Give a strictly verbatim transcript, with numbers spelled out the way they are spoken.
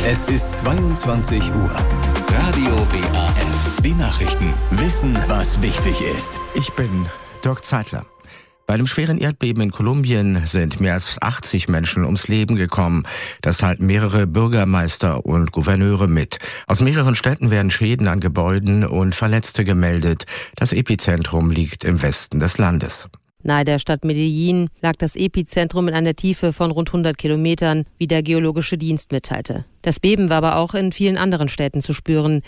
Es ist zweiundzwanzig Uhr. Radio W A F. Die Nachrichten. Wissen, was wichtig ist. Ich bin Dirk Zeitler. Bei einem schweren Erdbeben in Kolumbien sind mehr als achtzig Menschen ums Leben gekommen. Das teilten mehrere Bürgermeister und Gouverneure mit. Aus mehreren Städten werden Schäden an Gebäuden und Verletzte gemeldet. Das Epizentrum liegt im Westen des Landes. Nahe der Stadt Medellin lag das Epizentrum in einer Tiefe von rund hundert Kilometern, wie der Geologische Dienst mitteilte. Das Beben war aber auch in vielen anderen Städten zu spüren.